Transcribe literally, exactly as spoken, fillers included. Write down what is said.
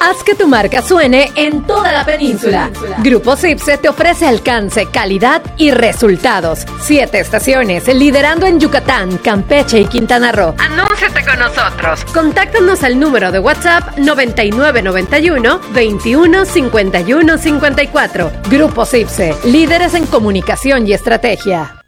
Haz que tu marca suene en toda la península. Grupo Sipse te ofrece alcance, calidad y resultados. Siete estaciones, liderando en Yucatán, Campeche y Quintana Roo. Anúnciate con nosotros. Contáctanos al número de WhatsApp noventa y nueve noventa y uno veintiuno cincuenta y uno cincuenta y cuatro. Grupo Sipse, líderes en comunicación y estrategia.